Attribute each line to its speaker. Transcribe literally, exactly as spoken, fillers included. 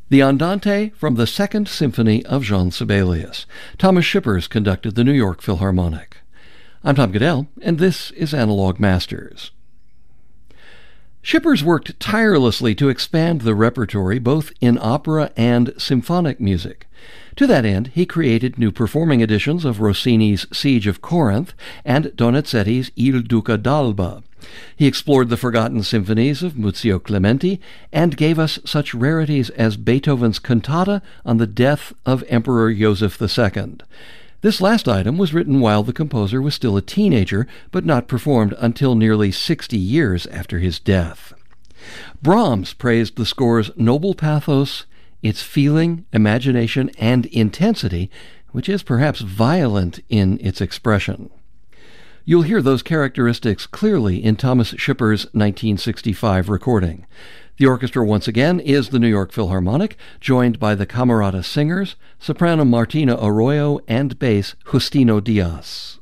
Speaker 1: The Andante from the Second Symphony of Jean Sibelius. Thomas Shippers conducted the New York Philharmonic. I'm Tom Goodell, and this is Analog Masters. Shippers worked tirelessly to expand the repertory both in opera and symphonic music. To that end, he created new performing editions of Rossini's Siege of Corinth and Donizetti's Il Duca d'Alba. He explored the forgotten symphonies of Muzio Clementi and gave us such rarities as Beethoven's cantata on the death of Emperor Joseph the Second. This last item was written while the composer was still a teenager, but not performed until nearly sixty years after his death. Brahms praised the score's noble pathos, its feeling, imagination, and intensity, which is perhaps violent in its expression. You'll hear those characteristics clearly in Thomas Shippers' nineteen sixty-five recording. The orchestra once again is the New York Philharmonic, joined by the Camerata Singers, soprano Martina Arroyo, and bass Justino Diaz.